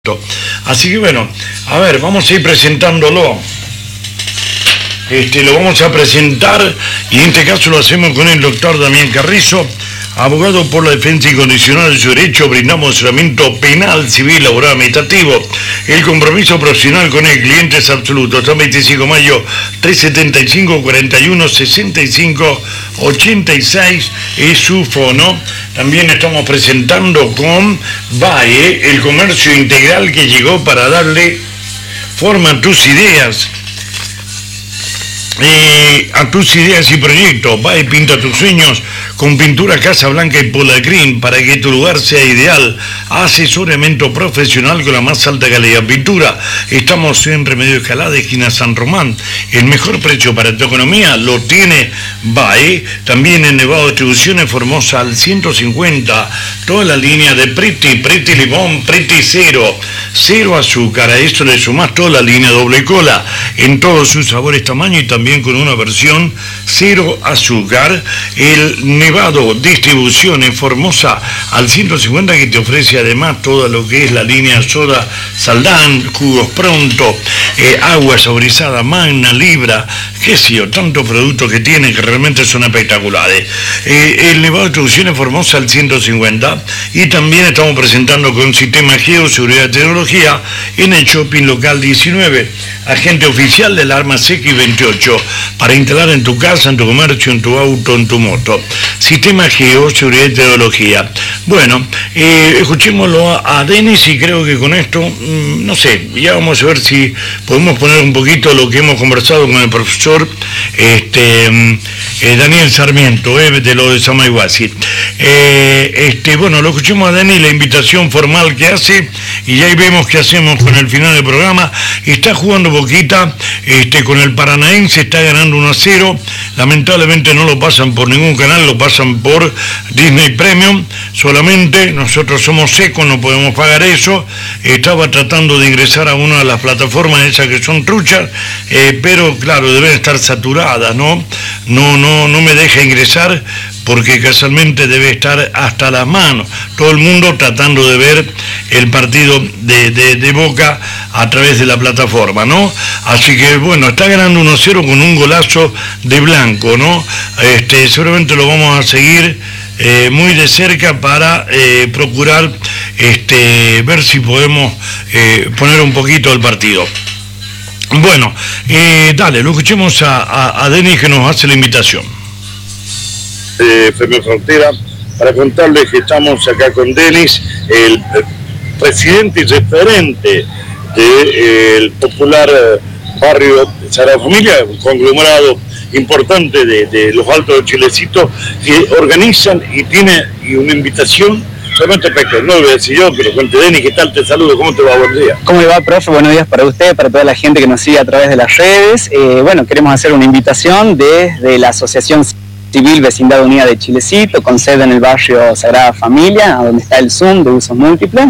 Así que bueno, a ver, vamos a ir presentándolo. Lo vamos a presentar y en este caso lo hacemos con el doctor Damián Carrizo, abogado por la defensa incondicional de su derecho. Brindamos asesoramiento penal, civil, laboral, administrativo. El compromiso profesional con el cliente es absoluto. Hasta el 25 de mayo, 375 41 65 86 es su fono. También estamos presentando con BAE, el comercio integral que llegó para darle forma a tus ideas. A tus ideas y proyectos. BAE pinta tus sueños con pintura Casa Blanca y Polacrim para que tu lugar sea ideal. Asesoramiento profesional con la más alta calidad. Pintura. Estamos en Remedio Escalada, esquina San Román. El mejor precio para tu economía lo tiene BAE. También en Nevado Distribuciones Formosa al 150. Toda la línea de Priti Limón, Priti Cero azúcar. A esto le sumás toda la línea doble cola en todos sus sabores, tamaño y también con una versión cero azúcar. El Nevado Distribuciones Formosa al 150, que te ofrece además todo lo que es la línea soda Saldán, jugos pronto, agua saborizada, Magna, Libra, qué sé yo, tantos productos que tienen que realmente son espectaculares. El Nevado Distribuciones Formosa al 150, y también estamos presentando con Sistema Geo Seguridad y Tecnología en el Shopping Local 19, agente oficial del Arma CX28, para instalar en tu casa, en tu comercio, en tu auto, en tu moto. Sistema Geo Seguridad y Tecnología. Bueno, escuchémoslo a Denis, y creo que con esto, no sé, ya vamos a ver si podemos poner un poquito lo que hemos conversado con el profesor Daniel Sarmiento, de lo de Samaiguasi. Bueno, lo escuchemos a Denis, la invitación formal que hace, y ahí vemos qué hacemos con el final del programa. Está jugando Boquita con el Paranaense, está ganando 1-0. Lamentablemente no lo pasan por ningún canal, lo pasan por Disney Premium solamente. Nosotros somos secos, no podemos pagar eso. Estaba tratando de ingresar a una de las plataformas esas que son truchas, pero claro, deben estar saturadas, ¿no? No me deja ingresar, porque casualmente debe estar hasta las manos todo el mundo tratando de ver el partido de Boca a través de la plataforma, ¿no? Así que bueno, está ganando 1-0 con un golazo de Blanco, ¿no? Seguramente lo vamos a seguir muy de cerca para procurar ver si podemos poner un poquito el partido. Bueno, dale, lo escuchemos a Denis, que nos hace la invitación. FM Frontera, para contarles que estamos acá con Denis, el presidente y referente del popular barrio Sagrada Familia, un conglomerado importante de los Altos de Chilecito, que organizan y tiene una invitación realmente espectacular. No lo voy a decir yo, pero cuente Denis, ¿qué tal? Te saludo, ¿cómo te va? Buen día. ¿Cómo le va, profe? Buenos días para usted, para toda la gente que nos sigue a través de las redes. Bueno, queremos hacer una invitación desde la Asociación Civil Vecindad Unida de Chilecito, con sede en el barrio Sagrada Familia, donde está el Zoom de usos múltiples.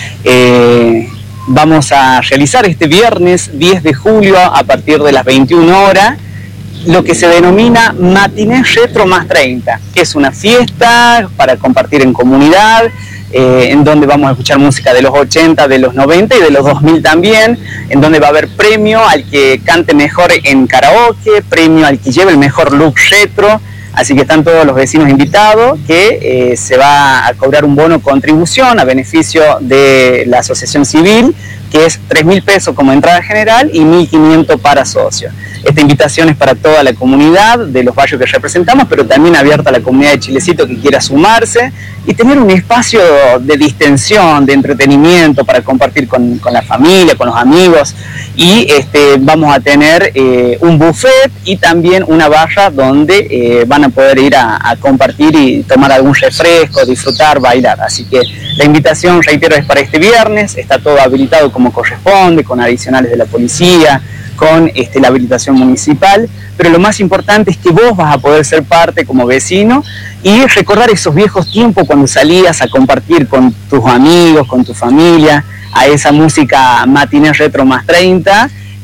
Vamos a realizar este viernes 10 de julio a partir de las 21 horas lo que se denomina Matiné Retro más 30, que es una fiesta para compartir en comunidad, en donde vamos a escuchar música de los 80, de los 90 y de los 2000 también, en donde va a haber premio al que cante mejor en karaoke, premio al que lleve el mejor look retro. Así que están todos los vecinos invitados, que se va a cobrar un bono contribución a beneficio de la asociación civil, que es 3.000 pesos como entrada general y 1.500 para socios. Esta invitación es para toda la comunidad de los barrios que representamos, pero también abierta a la comunidad de Chilecito que quiera sumarse y tener un espacio de distensión, de entretenimiento para compartir con la familia, con los amigos. Y vamos a tener un buffet y también una barra donde van a poder ir a compartir y tomar algún refresco, disfrutar, bailar. Así que la invitación, reitero, es para este viernes. Está todo habilitado como corresponde, con adicionales de la policía, con la habilitación municipal, pero lo más importante es que vos vas a poder ser parte como vecino y recordar esos viejos tiempos cuando salías a compartir con tus amigos, con tu familia, a esa música Matiné Retro más 30,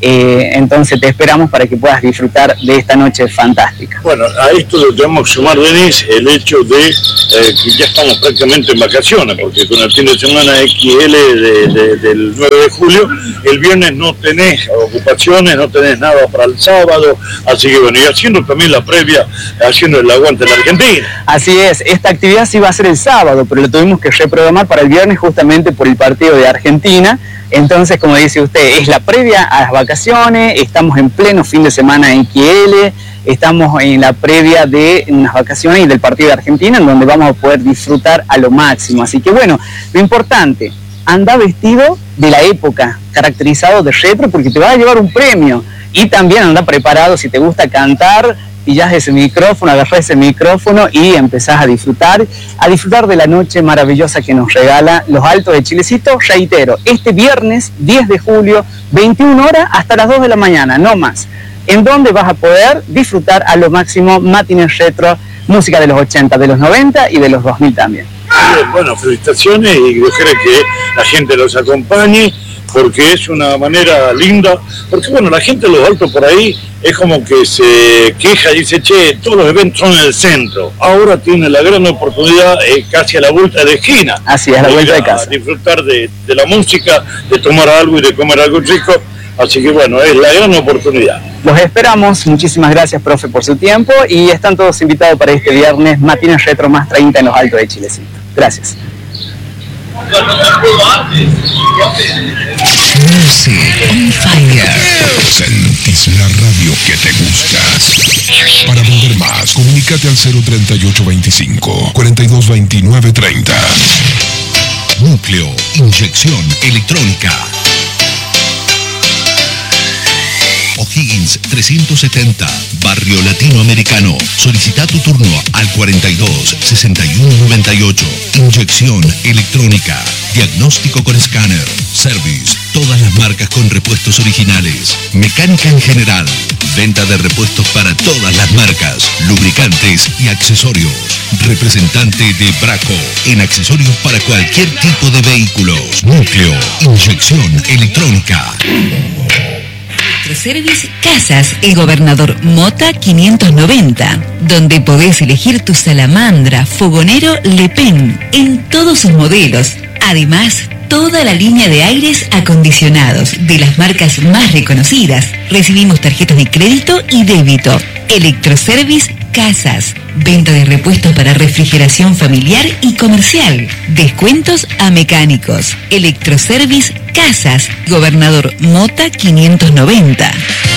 Entonces te esperamos para que puedas disfrutar de esta noche fantástica. Bueno, a esto lo tenemos que sumar, Denis, el hecho de que ya estamos prácticamente en vacaciones, porque con el fin de semana XL del 9 de julio, el viernes no tenés ocupaciones, no tenés nada para el sábado, así que bueno, y haciendo también la previa, haciendo el aguante en la Argentina. Así es, esta actividad sí va a ser el sábado, pero lo tuvimos que reprogramar para el viernes justamente por el partido de Argentina. Entonces, como dice usted, es la previa a las vacaciones, estamos en pleno fin de semana XL, estamos en la previa de unas vacaciones y del partido de Argentina, en donde vamos a poder disfrutar a lo máximo. Así que bueno, lo importante, anda vestido de la época, caracterizado de retro, porque te va a llevar un premio. Y también anda preparado, si te gusta cantar, pillás ese micrófono, agarrás ese micrófono y empezás a disfrutar de la noche maravillosa que nos regala Los Altos de Chilecito. Reitero, este viernes 10 de julio, 21 horas hasta las 2 de la mañana, no más, en donde vas a poder disfrutar a lo máximo matines retro, música de los 80, de los 90 y de los 2000 también. Bueno, felicitaciones y yo creo que la gente los acompañe, porque es una manera linda, porque bueno, la gente de Los Altos por ahí es como que se queja y dice, che, todos los eventos son en el centro. Ahora tiene la gran oportunidad casi a la vuelta de esquina. Así es, a la vuelta de casa. Disfrutar de la música, de tomar algo y de comer algo rico. Así que bueno, es la gran oportunidad. Los esperamos, muchísimas gracias, profe, por su tiempo, y están todos invitados para este viernes, Matines Retro más 30 en Los Altos de Chilecito. Gracias. Music on Fire. Sentís la radio que te gusta. Para vender más, comunícate al 03825 422930. Núcleo, inyección electrónica. O'Higgins 370, Barrio Latinoamericano. Solicita tu turno al 42 61 98. Inyección electrónica. Diagnóstico con escáner. Service. Todas las marcas con repuestos originales. Mecánica en general. Venta de repuestos para todas las marcas. Lubricantes y accesorios. Representante de Braco en accesorios para cualquier tipo de vehículos. Núcleo. Inyección electrónica. Electroservice Casas, el Gobernador Mota 590, donde podés elegir tu salamandra, fogonero Le Pen, en todos sus modelos. Además, toda la línea de aires acondicionados de las marcas más reconocidas. Recibimos tarjetas de crédito y débito. Electroservice Casas, venta de repuestos para refrigeración familiar y comercial. Descuentos a mecánicos. Electroservice Casas, Gobernador Mota 590.